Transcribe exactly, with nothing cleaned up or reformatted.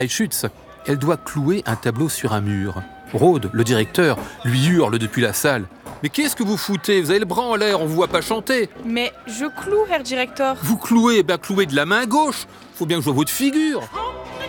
Schütz. Elle doit clouer un tableau sur un mur. Rode, le directeur, lui hurle depuis la salle. « Mais qu'est-ce que vous foutez? Vous avez le bras en l'air, on vous voit pas chanter !» Mais je cloue, Herr Director. Vous clouez, ben clouez de la main gauche. Faut bien que je vois votre figure.